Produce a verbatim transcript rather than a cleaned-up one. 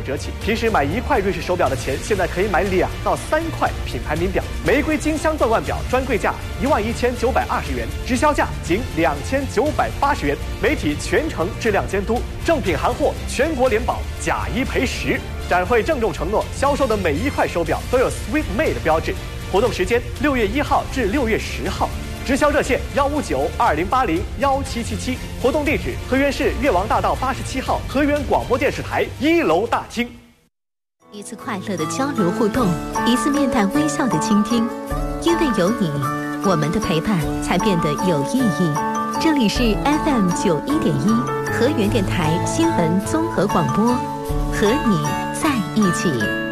折起。平时买一块瑞士手表的钱，现在可以买两到三块品牌名表。玫瑰金镶钻腕表专柜价一万一千九百二十元，直销价仅两千九百八十元。媒体全程质量监督，正品行货全国联保，假一赔十。展会郑重承诺，销售的每一块手表都有 Sweet Made 的标志。活动时间六月一号至六月十号。直销热线幺五九二零八零幺七七七，活动地址河源市越王大道八十七号河源广播电视台一楼大厅。 一次快乐的交流互动，一次面带微笑的倾听，因为有你，我们的陪伴才变得有意义。这里是 F M 九一点一河源电台新闻综合广播，和你在一起。